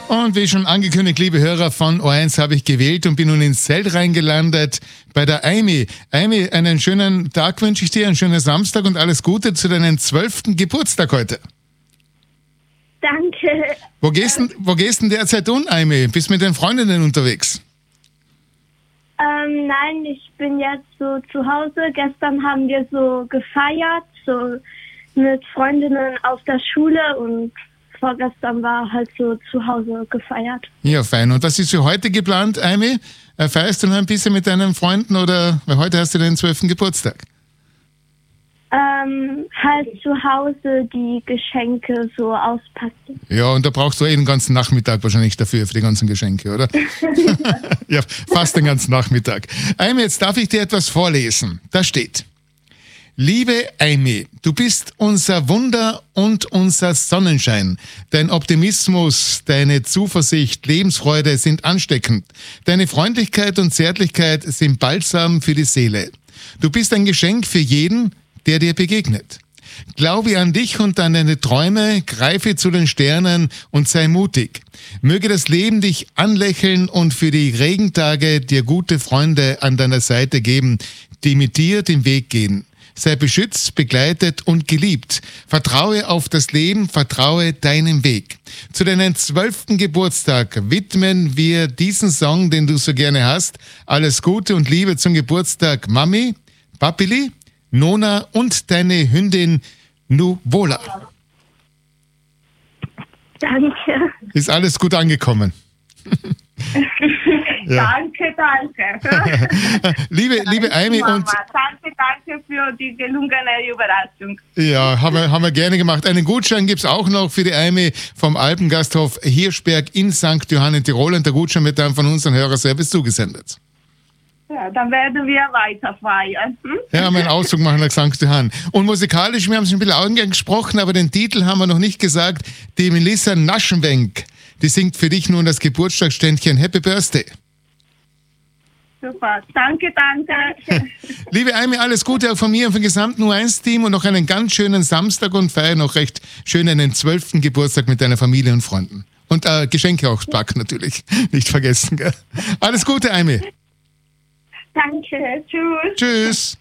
Und wie schon angekündigt, liebe Hörer von O1, habe ich gewählt und bin nun ins Zelt reingelandet bei der Aimi. Aimi, einen schönen Tag wünsche ich dir, einen schönen Samstag und alles Gute zu deinem 12. Geburtstag heute. Danke. Wo gehst denn derzeit Aimi? Bist mit den Freundinnen unterwegs? Nein, ich bin jetzt so zu Hause. Gestern haben wir so gefeiert, so mit Freundinnen aus der Schule und vorgestern war halt so zu Hause gefeiert. Ja, fein. Und was ist für heute geplant, Aimi? Feierst du noch ein bisschen mit deinen Freunden oder weil heute hast du deinen 12. Geburtstag? Halt zu Hause die Geschenke so auspacken. Ja, und da brauchst du den ganzen Nachmittag wahrscheinlich dafür, für die ganzen Geschenke, oder? Ja, fast den ganzen Nachmittag. Aimi, jetzt darf ich dir etwas vorlesen. Da steht: Liebe Aimi, du bist unser Wunder und unser Sonnenschein. Dein Optimismus, deine Zuversicht, Lebensfreude sind ansteckend. Deine Freundlichkeit und Zärtlichkeit sind Balsam für die Seele. Du bist ein Geschenk für jeden, der dir begegnet. Glaube an dich und an deine Träume, greife zu den Sternen und sei mutig. Möge das Leben dich anlächeln und für die Regentage dir gute Freunde an deiner Seite geben, die mit dir den Weg gehen. Sei beschützt, begleitet und geliebt. Vertraue auf das Leben, vertraue deinem Weg. Zu deinem 12. Geburtstag widmen wir diesen Song, den du so gerne hast. Alles Gute und Liebe zum Geburtstag, Mami, Papili, Nona und deine Hündin Nuvola. Danke. Ist alles gut angekommen? Ja. Danke. Liebe Aimi Mama, und danke für die gelungene Überraschung. ja, haben wir gerne gemacht. Einen Gutschein gibt es auch noch für die Aimi vom Alpengasthof Hirschberg in St. Johann in Tirol und der Gutschein wird dann von unserem Hörerservice zugesendet. Ja, dann werden wir weiter feiern. Ja, einen Ausflug machen nach St. Johann. Und musikalisch, wir haben schon ein bisschen angesprochen, aber den Titel haben wir noch nicht gesagt. Die Melissa Naschenwenk, die singt für dich nun das Geburtstagsständchen Happy Birthday. Super, danke. Liebe Aimi, alles Gute auch von mir und vom gesamten U1-Team und noch einen ganz schönen Samstag und feier noch recht schön einen 12. Geburtstag mit deiner Familie und Freunden. Und Geschenke auch packen natürlich, nicht vergessen. Gell? Alles Gute, Aimi. Danke. Tschüss. Tschüss.